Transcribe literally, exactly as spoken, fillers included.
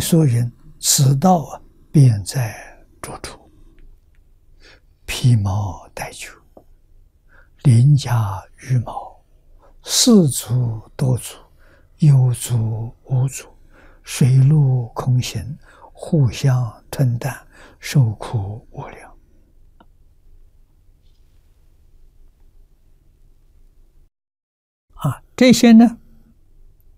说云：此道啊，便在诸处，披毛戴裘，鳞甲羽毛，四足多足，有足无足，水陆空行，互相吞啖，受苦无量。啊，这些呢，